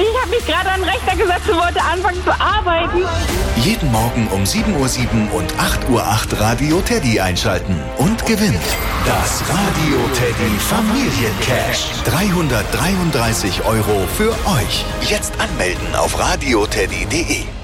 Ich habe mich gerade an den Rechner gesetzt und wollte anfangen zu arbeiten. Jeden Morgen um 7:07 Uhr und 8:08 Uhr Radio Teddy einschalten und gewinnt das Radio Teddy Familiencash. 333 € für euch. Jetzt anmelden auf radioteddy.de.